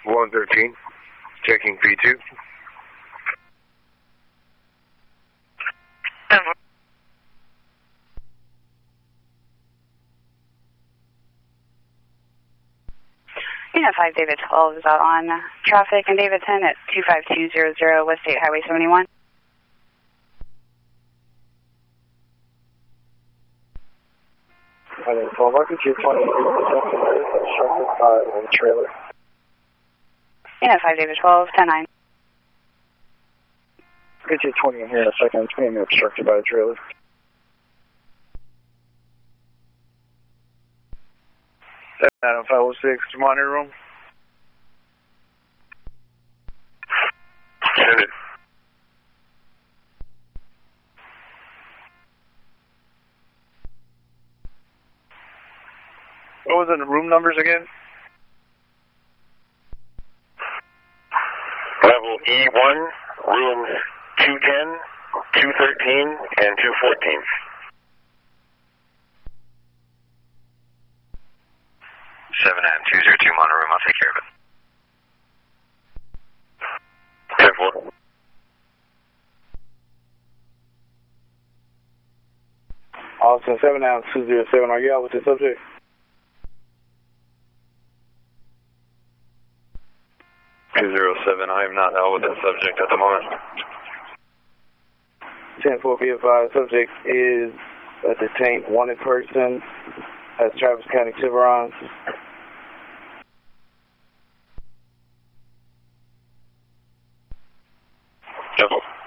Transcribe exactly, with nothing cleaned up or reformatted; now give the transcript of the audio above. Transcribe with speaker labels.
Speaker 1: one thirteen, checking P two.
Speaker 2: Unit five, David twelve is out on traffic, and David ten at two five two zero zero West State Highway seventy-one.
Speaker 3: I mean, twelve, I could you twenty obstructed by a trailer.
Speaker 2: Unit five, David twelve, ten nine.
Speaker 3: Get you twenty in here in a second. It's being obstructed by a trailer.
Speaker 1: Adam five oh six, monitor room. Send it. What was the room numbers again?
Speaker 4: Level E one, rooms two ten, two thirteen, and two fourteen.
Speaker 5: seven nine two zero two monitor room, I'll take care of it.
Speaker 4: ten four.
Speaker 3: Austin seven nine two zero seven, are you out with the subject?
Speaker 1: two zero seven, I am not out with the subject at the moment.
Speaker 3: ten four, be advised, subject is a detained wanted person at Travis County Tiburon.
Speaker 4: ten four.